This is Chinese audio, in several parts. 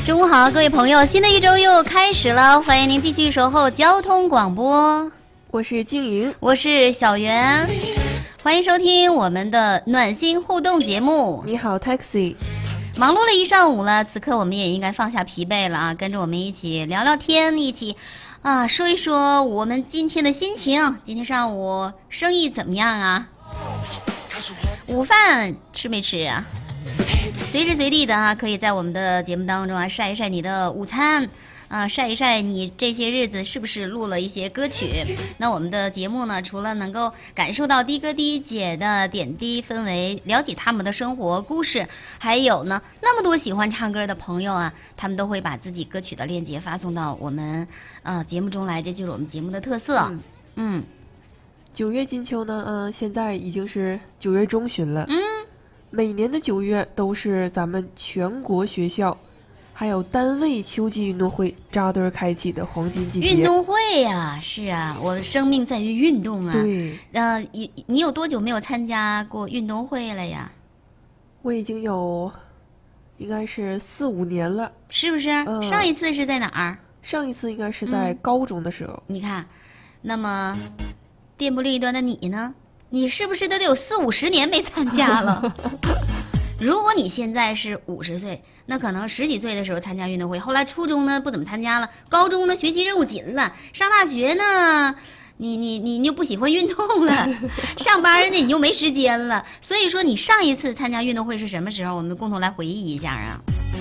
中午好，各位朋友，新的一周又开始了，欢迎您继续守候交通广播。 我是静莹， 我是小袁，欢迎收听我们的暖心互动节目。 你好 Taxi。 忙碌了一上午了，此刻我们也应该放下疲惫了啊，跟着我们一起聊聊天，一起说一说我们今天的心情。今天上午生意怎么样啊？午饭吃没吃啊？随时随地的可以在我们的节目当中晒一晒你的午餐晒一晒你这些日子是不是录了一些歌曲。那我们的节目呢，除了能够感受到的哥的姐的点滴氛围，了解他们的生活故事，还有呢那么多喜欢唱歌的朋友他们都会把自己歌曲的链接发送到我们节目中来，这就是我们节目的特色。 9月金秋呢，现在已经是9月中旬了。每年的9月都是咱们全国学校还有单位秋季运动会扎堆开启的黄金季节。 运动会呀，是啊，我的生命在于运动啊。 对， 你有多久没有参加过运动会了呀？ 我已经有，应该是4、5年了， 是不是？上一次是在哪儿？ 上一次应该是在高中的时候。 你看，那么电波另一端的你呢？你是不是都得有40、50年没参加了？如果你现在是50岁，那可能10几岁的时候参加运动会，后来初中呢不怎么参加了，高中呢学习任务紧了，上大学呢你又不喜欢运动了，上班呢你又没时间了。所以说你上一次参加运动会是什么时候？我们共同来回忆一下啊。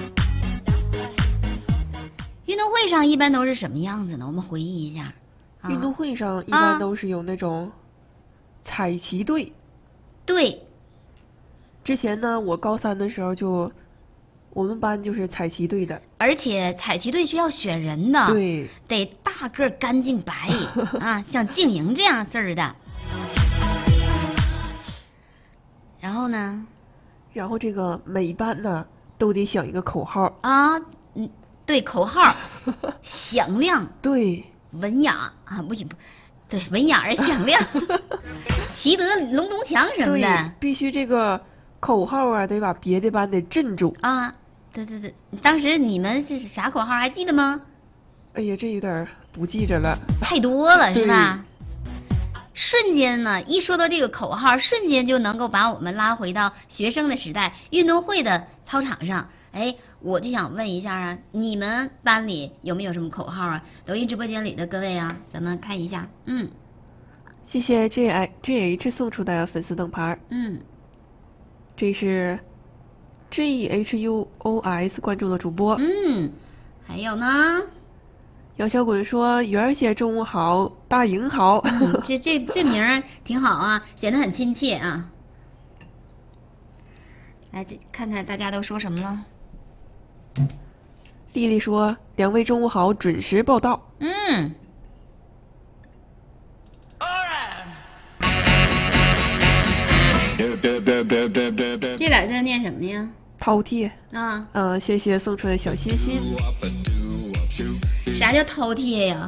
运动会上一般都是什么样子呢？我们回忆一下。 运动会上一般都是有那种彩旗队。 对。 之前呢，我高3的时候我们班就是彩旗队的， 而且彩旗队是要选人的， 对， 得大个干净白像静莹这样式儿的。然后呢？ 然后这个每班呢都得想一个口号对，口号响亮， 对， 文雅不行，对，文雅而响亮，齐德龙东强什么的， 必须这个口号得把别的班得镇住对，当时你们是啥口号还记得吗？ 哎呀，这有点不记着了， 太多了是吧？瞬间呢，一说到这个口号，瞬间就能够把我们拉回到学生的时代，运动会的操场上。我就想问一下你们班里有没有什么口号抖音直播间里的各位咱们看一下。 谢谢 JH 送出的粉丝灯牌。这是 GHUOS 关注的主播。 还有呢， 姚小滚说元儿姐中午好，大莹好。 这名儿挺好显得很亲切来看看大家都说什么了。 丽丽说2位中午好，准时报道。 这俩字念什么呀？ 饕餮谢谢送出的小心心。 啥叫饕餮呀？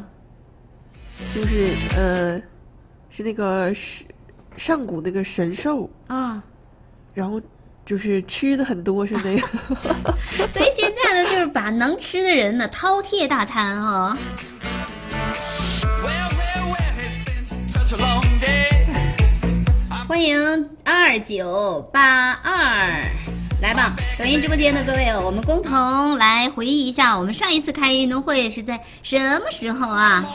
就是是那个上古那个神兽然后就是吃的很多是那个所以现在呢，就是把能吃的人呢饕餮大餐欢迎2982，来吧，抖音直播间的各位我们共同来回忆一下，我们上一次开运动会是在什么时候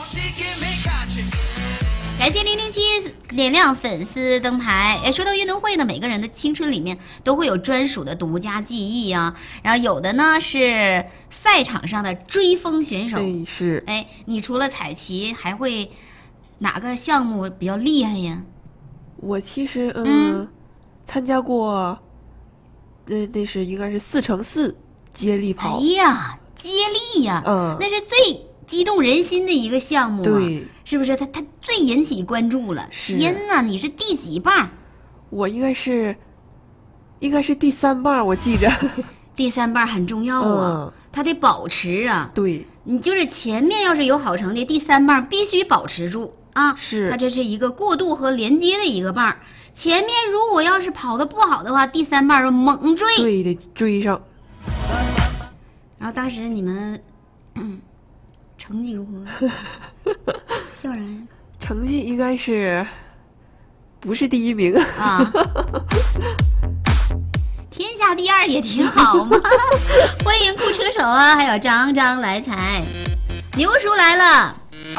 感谢007点亮粉丝灯牌。说到运动会呢，每个人的青春里面都会有专属的独家记忆然后有的呢是赛场上的追风选手。 是你除了彩旗还会哪个项目比较厉害呀？ 我其实参加过那是应该是4×4接力跑。 接力那是最激动人心的一个项目对， 是不是？它最引起关注了。天哪，你是第几棒？ 我应该是第3棒，我记着。 第3棒很重要它得保持对， 你就是前面要是有好成绩，第3棒必须保持住是， 它这是一个过渡和连接的一个棒。前面如果要是跑得不好的话，第3棒猛追， 对，得追上。 然后当时你们成绩如何？笑然成绩应该是不是第1名啊？天下第2也挺好嘛。欢迎酷车手啊，还有张张来财，牛叔来了。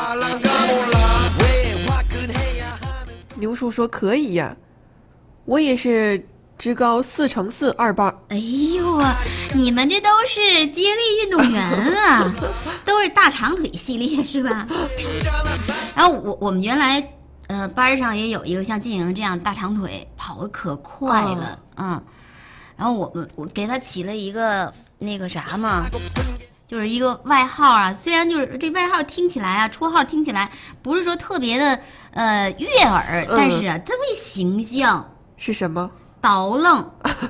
牛叔说可以呀，我也是职高4乘4 28。 哎呦啊，你们这都是接力运动员啊，都是大长腿系列是吧？然后我们原来班上也有一个像静莹这样大长腿，跑得可快了，然后我给他起了一个那个啥嘛，就是一个外号啊。虽然就是这外号听起来啊，绰号听起来不是说特别的悦耳，但是啊特别形象。 是什么？ 捣愣。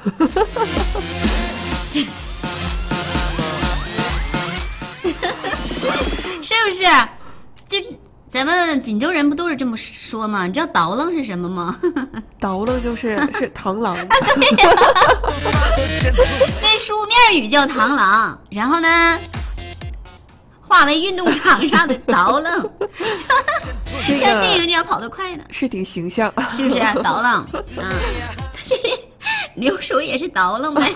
是不是？就咱们锦州人不都是这么说吗？你知道捣愣是什么吗？ 捣愣是螳螂。 对呀，那书面语叫螳螂，然后呢，化为运动场上的捣愣。 这个像静莹这样跑得快的， 是挺形象， 是不是？捣愣啊，这牛叔也是捣愣呗。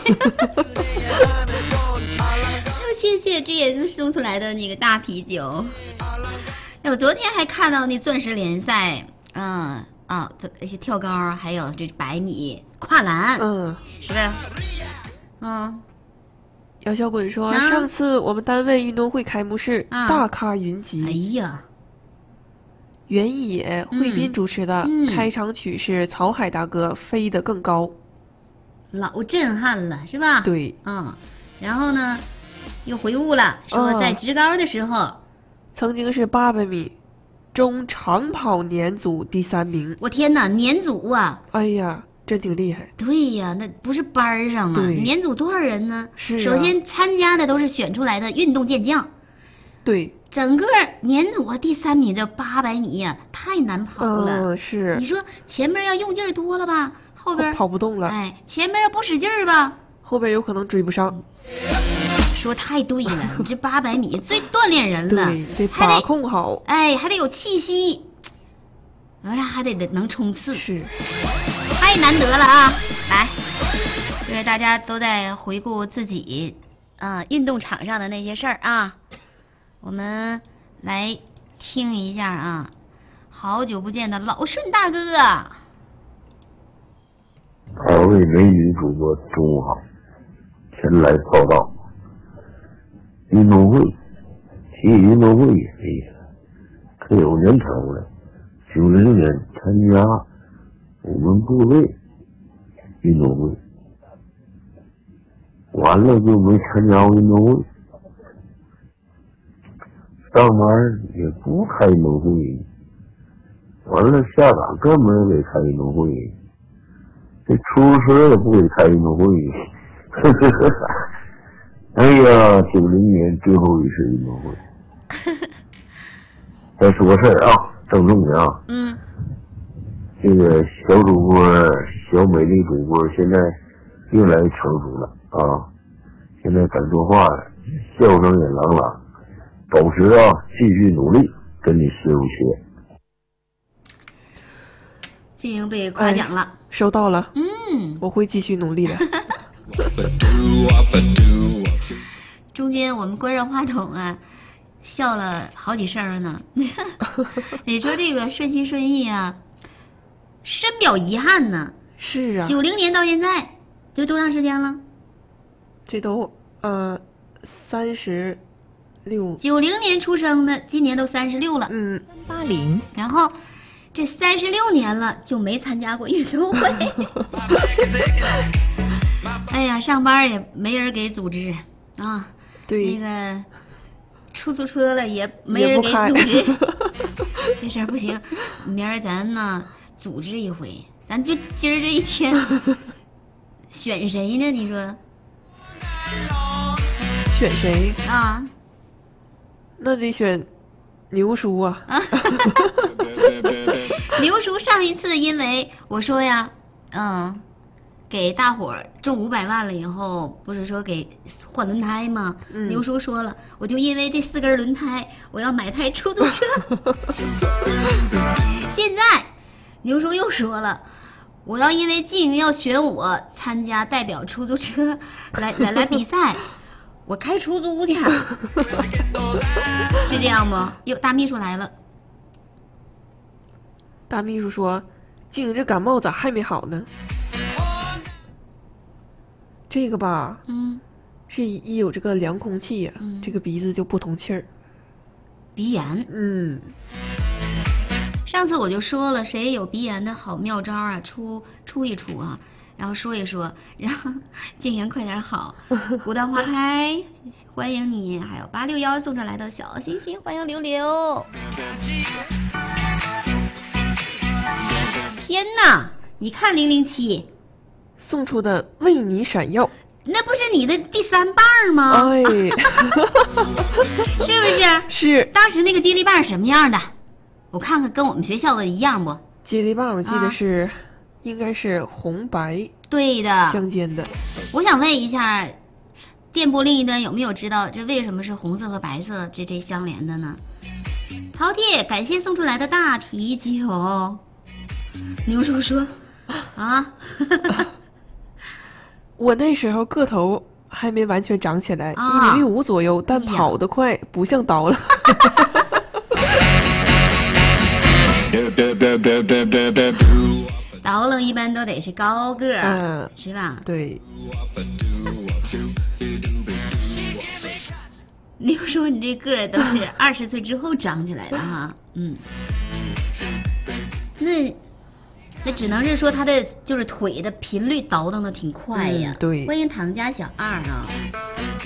谢谢，这也是送出来的那个大啤酒。我昨天还看到那钻石联赛，这一些跳高，还有这100米跨栏，是不是？ 姚小滚说，上次我们单位运动会开幕式，大咖云集。 哎呀， 原野惠斌主持的，开场曲是曹海大哥《飞得更高》， 老震撼了，是吧？ 对， 然后呢，又回顾了，说在职高的时候， 曾经是800米中长跑年组第3名。 我天哪，年组啊！ 哎呀，真挺厉害。 对呀，那不是班上啊，年组多少人呢？ 是首先参加的都是选出来的运动健将。 对， 整个年组第3名，这800米呀，太难跑了。 是。 你说前面要用劲儿多了吧，后边跑不动了。 哎，前面要不使劲儿吧， 后边有可能追不上。 说太对了，你这800米最锻炼人了， 对，得把控好， 哎，还得有气息，完了还得能冲刺， 是， 太难得了啊！来，就是大家都在回顾自己运动场上的那些事儿啊，我们来听一下啊，好久不见的老顺大哥。 2位美女主播中午好，前来报道。运动会，体育运动会也厉害，可有年头了。90年参加我们部队运动会，完了就没参加过运动会。上班也不开运动会，完了下岗专门给开运动会，这出租车也不给开运动会。哎呀，90年最后一次运动会。再说个事儿啊，郑重的啊。这个小主播、小美丽主播现在越来越成熟了啊，现在敢说话了，笑声也朗朗，保持啊，继续努力，跟你师傅学。 静莹被夸奖了， 收到了。我会继续努力的。 中间我们关上话筒啊，笑了好几声呢。你说这个顺心顺意啊，深表遗憾呢。 是啊 ，90年到现在，这多长时间了？ 这都36。 90年出生的，今年都36了。 380。 然后这36年了，就没参加过运动会。哎呀，上班也没人给组织啊。 对， 那个出租车了也没人给组织。这事儿不行，明儿咱呢组织一回，咱就今儿这一天选谁呢？你说选谁啊？ 那得选牛叔啊。 牛叔上一次因为我说呀， 给大伙儿中500万了以后，不是说给换轮胎吗？牛叔说了，我就因为这4根轮胎，我要买台出租车。现在牛叔又说了，我要因为静云要选我参加代表出租车来比赛，我开出租去，是这样不？哟，大秘书来了。 大秘书说：“静云这感冒咋还没好呢？”这个吧，是一有这个凉空气呀，这个鼻子就不通气儿， 鼻炎。上次我就说了，谁有鼻炎的好妙招啊，出一出啊，然后说一说，让静云快点好。古道花开，欢迎你，还有861送上来的小心心，欢迎柳柳。天哪，你看007 送出的为你闪耀， 那不是你的第3棒吗？ 哎， 是不是？ 是。 当时那个接力棒什么样的？我看看跟我们学校的一样不？ 接力棒我记得是，应该是红白对的相间的。 我想问一下，电波另一端有没有知道这为什么是红色和白色这相连的呢？饕餮，感谢送出来的大啤酒。牛叔说啊。 我那时候个头还没完全长起来，1.65米左右，但跑得快，不像刀了。 刀了一般都得是高个儿，是吧？ 对。 你又说你这个儿都是20岁之后长起来的哈，那只能是说他的就是腿的频率倒腾的挺快呀。 对， 欢迎唐家小2啊。